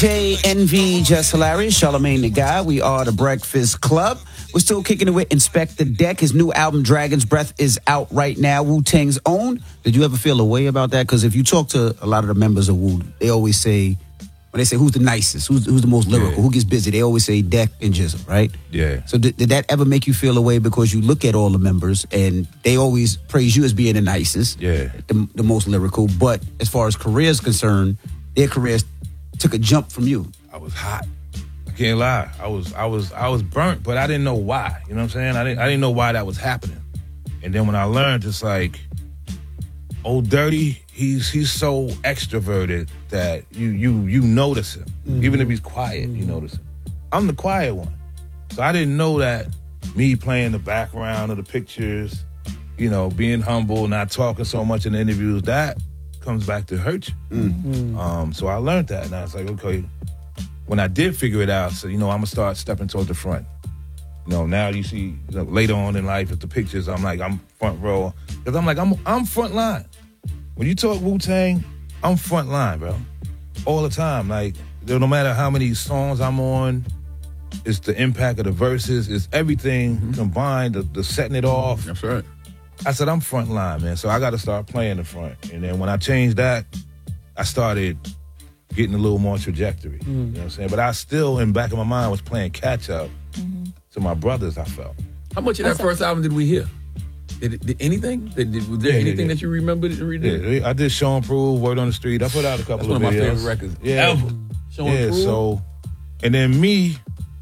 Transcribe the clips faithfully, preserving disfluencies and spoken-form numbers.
J, Envy, Just Hilarious, Charlamagne the Guy. We are the Breakfast Club. We're still kicking it with Inspector Deck. His new album, Dragon's Breath, is out right now. Wu-Tang's own. Did you ever feel a way about that? Because if you talk to a lot of the members of Wu, they always say, when they say who's the nicest, who's, who's the most lyrical, yeah. who gets busy, they always say Deck and Jizzle, right? Yeah. So did, did that ever make you feel a way because you look at all the members and they always praise you as being the nicest, yeah, the, the most lyrical, but as far as careers concerned, their careers took a jump from you? I was hot. I can't lie. I was I was I was burnt, but I didn't know why. You know what I'm saying? I didn't I didn't know why that was happening. And then when I learned, it's like, Old Dirty, he's he's so extroverted that you you you notice him. Mm-hmm. Even if he's quiet, you notice him. I'm the quiet one. So I didn't know that me playing the background of the pictures, you know, being humble, not talking so much in the interviews, that comes back to hurt you. Mm-hmm. Um, so I learned that, and I was like, okay. When I did figure it out, so you know, I'm gonna start stepping towards the front. You know, now you see, you know, later on in life, with the pictures, I'm like, I'm front row, because I'm like, I'm I'm front line. When you talk Wu-Tang, I'm front line, bro, all the time. Like, no matter how many songs I'm on, it's the impact of the verses, it's everything mm-hmm. combined, the, the setting it off. That's right. I said, I'm front line, man, so I got to start playing the front. And then when I changed that, I started getting a little more trajectory. Mm. You know what I'm saying? But I still, in the back of my mind, was playing catch up mm-hmm. to my brothers, I felt. How much of that first album did we hear? Did, did anything? Did, did, was there yeah, anything yeah, yeah. that you remembered? Yeah, I did Show and Prove, Word on the Street. I put out a couple That's of videos. That's one of my favorite records yeah. ever. Show yeah, and Prove. So, and then me,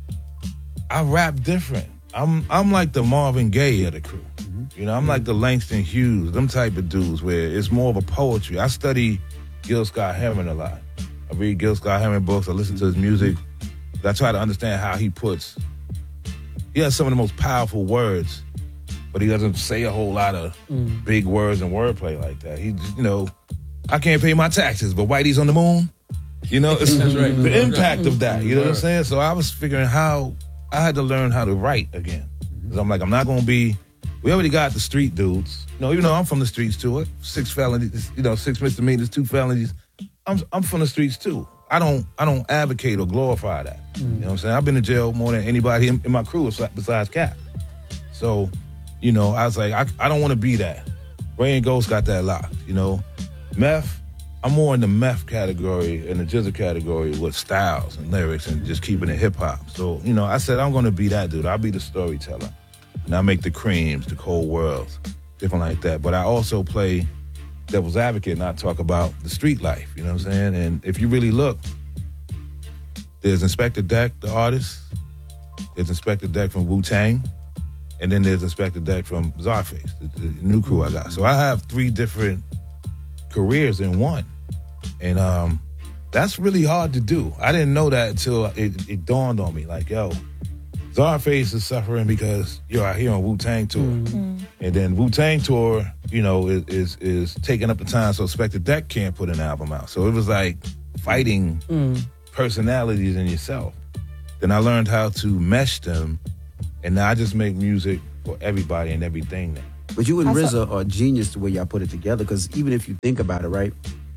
I rap different. I'm I'm like the Marvin Gaye of the crew. Mm-hmm. You know, I'm mm-hmm. like the Langston Hughes, them type of dudes where it's more of a poetry. I study Gil Scott-Heron a lot. I read Gil Scott-Heron books. I listen to his music. I try to understand how he puts. He has some of the most powerful words, but he doesn't say a whole lot of mm. big words and wordplay like that. He, you know, I can't pay my taxes, but Whitey's on the moon. You know, it's That's right. the impact of that. You know what I'm saying? So I was figuring how I had to learn how to write again. Because I'm like, I'm not going to be. We already got the street dudes. You know, even though I'm from the streets too. Six felonies. You know, six misdemeanors, two felonies. I'm I'm from the streets too. I don't I don't advocate or glorify that. Mm. You know what I'm saying? I've been to jail more than anybody in, in my crew besides Cap. So, you know, I was like, I, I don't want to be that. Ray and Ghost got that locked, you know. Meth, I'm more in the meth category and the Jizzle category with styles and lyrics and just keeping it hip hop. So, you know, I said I'm gonna be that dude. I'll be the storyteller. And I make the creams, the cold worlds, different like that. But I also play devil's advocate, not talk about the street life, you know what I'm saying? And if you really look, there's Inspector Deck, the artist, there's Inspector Deck from Wu-Tang, and then there's Inspector Deck from Czarface, the, the new crew I got. So I have three different careers in one. And um, that's really hard to do. I didn't know that until it, it dawned on me, like, yo, Czarface is suffering because you're out here on Wu-Tang tour. Mm-hmm. And then Wu-Tang tour, you know, is, is is taking up the time so Inspector Deck can't put an album out. So it was like fighting mm. personalities in yourself. Then I learned how to mesh them, and now I just make music for everybody and everything now. But you and R Z A are genius the way y'all put it together, because even if you think about it, right,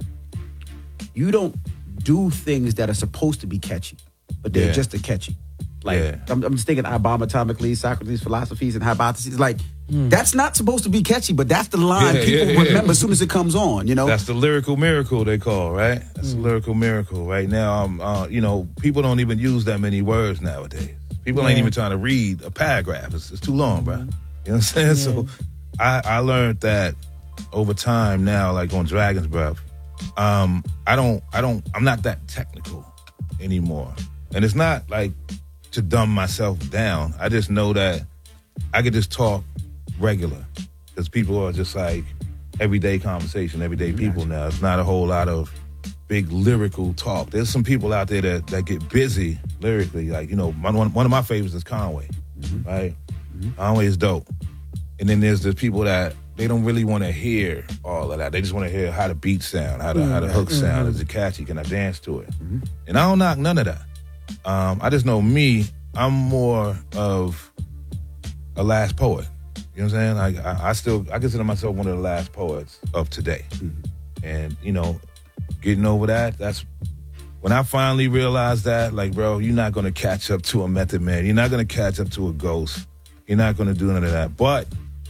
you don't do things that are supposed to be catchy, but they're yeah. just a catchy. Like, yeah. I'm, I'm just thinking Obama, Atomically, Socrates, Philosophies, and Hypotheses. Like, mm. that's not supposed to be catchy, but that's the line yeah, people yeah, yeah. remember as soon as it comes on, you know? That's the lyrical miracle they call, right? That's mm. the lyrical miracle. Right now, um, uh, you know, people don't even use that many words nowadays. People yeah. ain't even trying to read a paragraph. It's, it's too long, bro. You know what I'm saying? Yeah. So I, I learned that over time now, like on Dragon's Breath, um, I don't, I don't, I'm not that technical anymore. And it's not like to dumb myself down. I just know that I could just talk regular, because people are just like everyday conversation, everyday people now. It's not a whole lot of big lyrical talk. There's some people out there that, that get busy lyrically. Like, you know, one, one of my favorites is Conway, mm-hmm. right? Mm-hmm. Conway is dope. And then there's the people that they don't really want to hear all of that. They just want to hear how the beat sound, how the, mm-hmm. how the hook sound. Mm-hmm. Is it catchy? Can I dance to it? Mm-hmm. And I don't knock none of that. Um, I just know me, I'm more of a last poet. You know what I'm saying? Like, I, I still, I consider myself one of the last poets of today. Mm-hmm. And, you know, getting over that, that's when I finally realized that, like, bro, you're not going to catch up to a Method Man. You're not going to catch up to a Ghost. You're not going to do none of that. But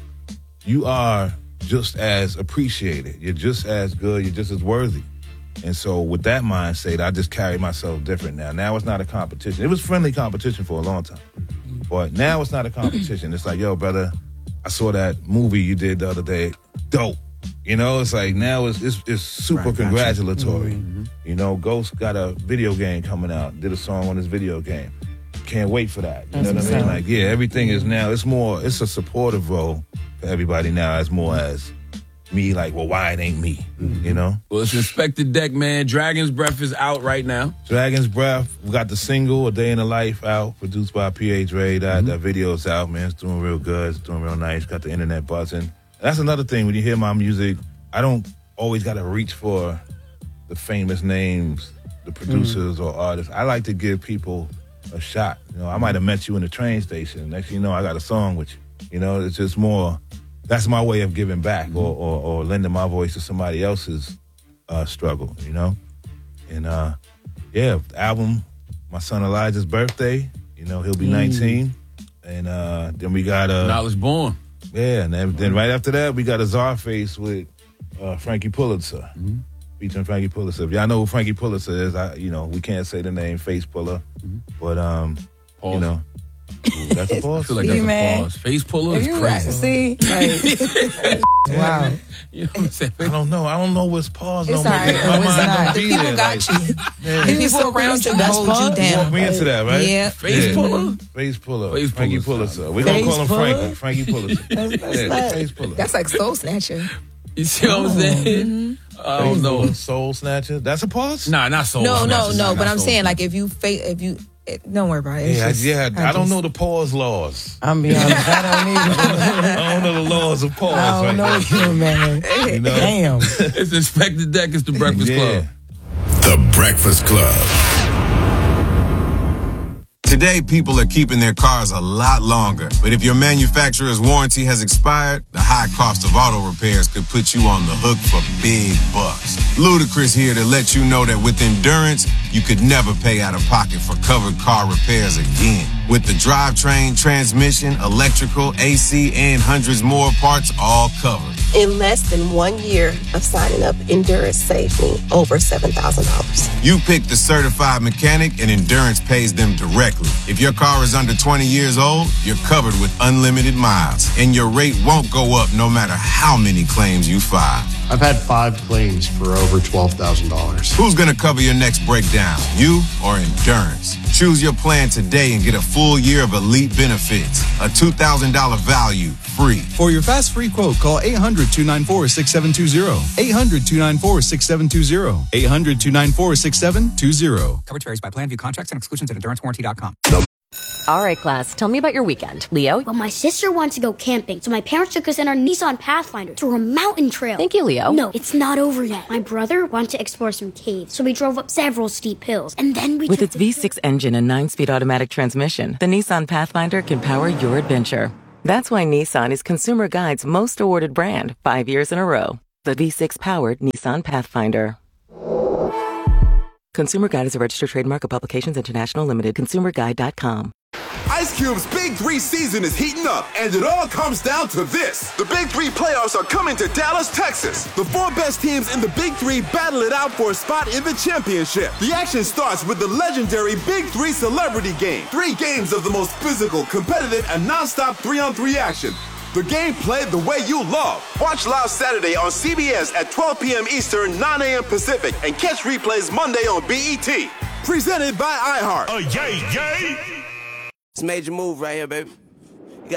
you are just as appreciated. You're just as good. You're just as worthy. And so with that mindset, I just carry myself different now. Now it's not a competition. It was friendly competition for a long time. But now it's not a competition. It's like, yo, brother, I saw that movie you did the other day. Dope. You know, it's like now it's it's, it's super right, congratulatory. Mm-hmm. You know, Ghost got a video game coming out, did a song on his video game. Can't wait for that. You That's know what I mean? Like, yeah, everything is now, it's more, it's a supportive role for everybody now as more as me, like, well, why it ain't me, mm-hmm. you know? Well, it's Inspector Deck, man. Dragon's Breath is out right now. Dragon's Breath. We got the single, A Day in the Life, out, produced by P H Ray. That, mm-hmm. that video's out, man. It's doing real good. It's doing real nice. Got the internet buzzing. That's another thing. When you hear my music, I don't always got to reach for the famous names, the producers mm-hmm. or artists. I like to give people a shot. You know, I might have met you in the train station. Next thing you know, I got a song with you. You know, it's just more, that's my way of giving back mm-hmm. or, or, or lending my voice to somebody else's uh, struggle, you know? And, uh, yeah, the album, my son Elijah's birthday, you know, he'll be mm. nineteen. And uh, then we got... Uh, Knowledge Born. Yeah, and then, then right after that, we got a Czarface with uh, Frankie Pulitzer, mm-hmm. featuring Frankie Pulitzer. If y'all know who Frankie Pulitzer is, I, you know, we can't say the name Face Puller, mm-hmm. but, um, pause. You know, ooh, that's a pause? I feel like that's a pause. Face Puller is crazy. See? Like, wow. You know what I'm saying? I don't know. I don't know what's pause it's no more. Right. My it's mind not. don't The be people there. got Like, you. yeah. The people around you hold you down. Walk me into that, right? Yeah. Face yeah. Puller? Face Puller. Face Frankie Pulitzer. Pulitzer. We're going to call him Puller? Frankie. Frankie Pulitzer. that's, that's, yeah, like, Face Puller. that's like Soul Snatcher. You see what I'm saying? Mm-hmm. I don't know. Soul Snatcher. That's a pause? Nah, not Soul No, Snatcher. no, no. Not But I'm Soul saying, Snatcher. like, if you, fa- if you, it, don't worry about it. It's Yeah, just, yeah. I, I don't just, know the pause laws. I'm being honest. I don't either. I don't know the laws of pause. I don't right know you, man. You know? Damn. It's Inspector Deck. It's the Breakfast Yeah. Club. The Breakfast Club. Today, people are keeping their cars a lot longer. But if your manufacturer's warranty has expired, the high cost of auto repairs could put you on the hook for big bucks. Ludacris here to let you know that with Endurance, you could never pay out of pocket for covered car repairs again. With the drivetrain, transmission, electrical, A C, and hundreds more parts all covered. In less than one year of signing up, Endurance saved me over seven thousand dollars. You pick the certified mechanic and Endurance pays them directly. If your car is under twenty years old, you're covered with unlimited miles. And your rate won't go up no matter how many claims you file. I've had five claims for over twelve thousand dollars. Who's going to cover your next breakdown? You or Endurance? Choose your plan today and get a full year of elite benefits. A two thousand dollars value, free. For your fast free quote, call eight hundred, two nine four, six seven two zero. eight hundred, two nine four, six seven two zero. eight hundred, two nine four, six seven two zero. Coverage varies by plan. View contracts and exclusions at endurance warranty dot com. All right, class, tell me about your weekend. Leo? Well, my sister wants to go camping, so my parents took us in our Nissan Pathfinder through a mountain trail. Thank you, Leo. No, it's not over yet. My brother wanted to explore some caves, so we drove up several steep hills, and then we With took its V six engine and nine-speed automatic transmission, the Nissan Pathfinder can power your adventure. That's why Nissan is Consumer Guide's most awarded brand, five years in a row. The V six-powered Nissan Pathfinder. Consumer Guide is a registered trademark of Publications International Limited. consumer guide dot com. Ice Cube's Big Three season is heating up, and it all comes down to this. The Big Three playoffs are coming to Dallas, Texas. The four best teams in the Big Three battle it out for a spot in the championship. The action starts with the legendary Big Three Celebrity Game. Three games of the most physical, competitive, and non-stop three-on-three action. The game played the way you love. Watch live Saturday on C B S at twelve p.m. Eastern, nine a.m. Pacific, and catch replays Monday on B E T. Presented by iHeart. Oh, yay, yay! It's a major move right here, baby.